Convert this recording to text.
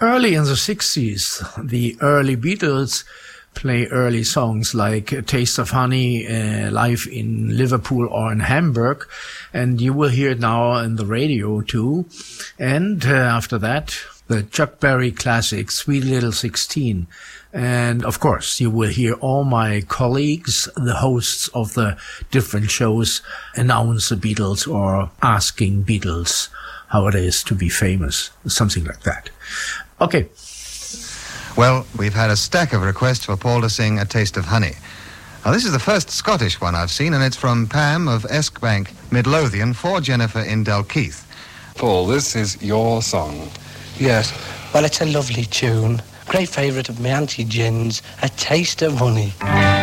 Early in the 60s, the early Beatles play early songs like A Taste of Honey live in Liverpool or in Hamburg, and you will hear it now on the radio too. And after that, the Chuck Berry classic, Sweet Little 16. And of course, you will hear all my colleagues, the hosts of the different shows, announce the Beatles or asking Beatles how it is to be famous, something like that. Okay. Well, we've had a stack of requests for Paul to sing A Taste of Honey. Now, this is the first Scottish one I've seen, and it's from Pam of Eskbank, Midlothian, for Jennifer in Dalkeith. Paul, this is your song. Yes, well, it's a lovely tune. Great favourite of my Auntie Gin's, A Taste of Honey.